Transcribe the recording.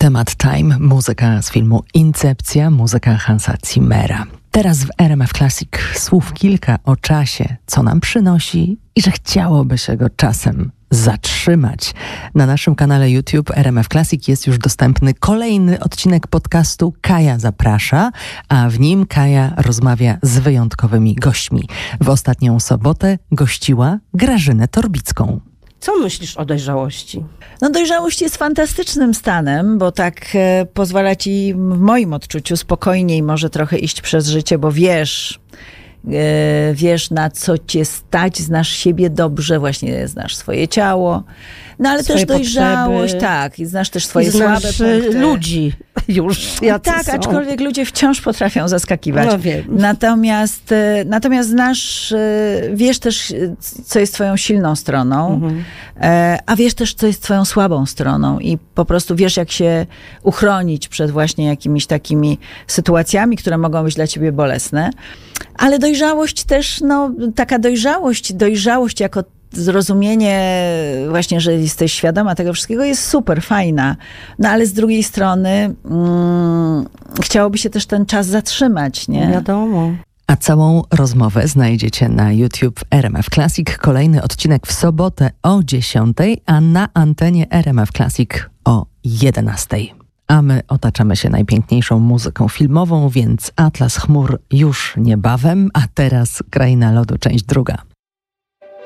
Temat Time, muzyka z filmu Incepcja, muzyka Hansa Zimmera. Teraz w RMF Classic słów kilka o czasie, co nam przynosi i że chciałoby się go czasem zatrzymać. Na naszym kanale YouTube RMF Classic jest już dostępny kolejny odcinek podcastu Kaja Zaprasza, a w nim Kaja rozmawia z wyjątkowymi gośćmi. W ostatnią sobotę gościła Grażynę Torbicką. Co myślisz o dojrzałości? No dojrzałość jest fantastycznym stanem, bo tak pozwala ci w moim odczuciu spokojniej może trochę iść przez życie, bo wiesz na co cię stać, znasz siebie dobrze, właśnie znasz swoje ciało, no ale swoje też dojrzałość, potrzeby. tak, i znasz też swoje Znasz słabe punkty. ludzi już, jacy Tak, są. aczkolwiek ludzie wciąż potrafią zaskakiwać. No wiem. Natomiast znasz, wiesz też, co jest twoją silną stroną, a wiesz też, co jest twoją słabą stroną i po prostu wiesz, jak się uchronić przed właśnie jakimiś takimi sytuacjami, które mogą być dla ciebie bolesne. Ale dojrzałość też, taka dojrzałość jako zrozumienie właśnie, że jesteś świadoma tego wszystkiego jest super, fajna. No ale z drugiej strony chciałoby się też ten czas zatrzymać, nie? Wiadomo. A całą rozmowę znajdziecie na YouTube RMF Classic. Kolejny odcinek w sobotę o 10:00, a na antenie RMF Classic o 11:00. A my otaczamy się najpiękniejszą muzyką filmową, więc Atlas chmur już niebawem, a teraz Kraina lodu, część druga.